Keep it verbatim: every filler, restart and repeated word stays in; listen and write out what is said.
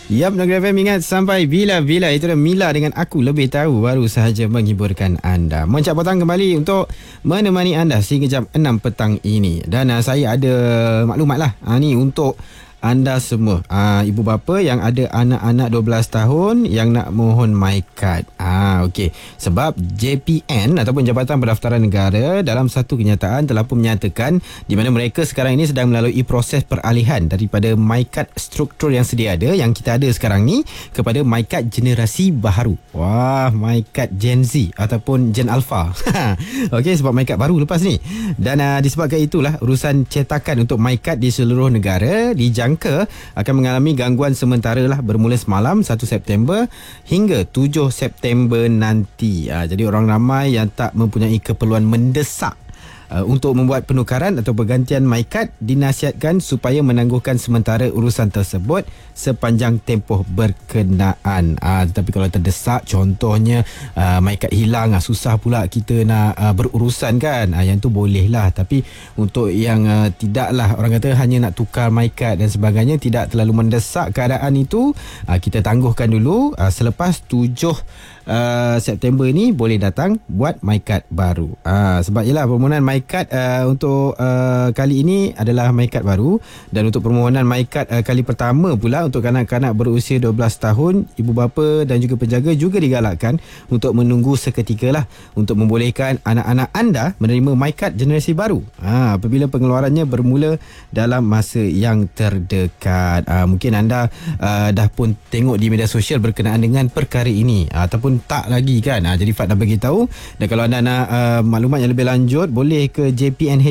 Yap, Negeri F M ingat sampai bila-bila. Itu dah Mila dengan Aku Lebih Tahu, baru sahaja menghiburkan anda. Moncak petang kembali untuk menemani anda sehingga jam enam petang ini. Dan uh, saya ada maklumat lah uh, ni untuk anda semua, uh, ibu bapa yang ada anak-anak dua belas tahun yang nak mohon MyKad. Ah, okey. Sebab J P N ataupun Jabatan Pendaftaran Negara dalam satu kenyataan telah pun menyatakan di mana mereka sekarang ini sedang melalui proses peralihan daripada MyKad struktur yang sedia ada, yang kita ada sekarang ni, kepada MyKad generasi baharu. Wah, MyKad Gen Z ataupun Gen Alpha. Okey, sebab MyKad baru lepas ni. Dan uh, disebabkan itulah urusan cetakan untuk MyKad di seluruh negara dijangka akan mengalami gangguan sementara lah bermula semalam satu September hingga tujuh September nanti. Ha, jadi orang ramai yang tak mempunyai keperluan mendesak Uh, untuk membuat penukaran atau pergantian MyKad dinasihatkan supaya menangguhkan sementara urusan tersebut sepanjang tempoh berkenaan. Uh, tetapi kalau terdesak, contohnya uh, MyKad hilang, uh, susah pula kita nak uh, berurusan kan, uh, yang tu boleh lah. Tapi untuk yang uh, tidaklah, orang kata hanya nak tukar MyKad dan sebagainya, tidak terlalu mendesak keadaan itu, uh, kita tangguhkan dulu. Uh, selepas tujuh uh, September ni boleh datang buat MyKad baru. Uh, sebab yelah, permohonan MyKad uh, untuk uh, kali ini adalah MyKad baru, dan untuk permohonan MyKad uh, kali pertama pula untuk kanak-kanak berusia dua belas tahun, ibu bapa dan juga penjaga juga digalakkan untuk menunggu seketika lah untuk membolehkan anak-anak anda menerima MyKad generasi baru ha, apabila pengeluarannya bermula dalam masa yang terdekat. Ha, mungkin anda uh, dah pun tengok di media sosial berkenaan dengan perkara ini, ha, ataupun tak lagi kan. Ha, jadi Fad dah beritahu, dan kalau anda nak uh, maklumat yang lebih lanjut, boleh ke J P N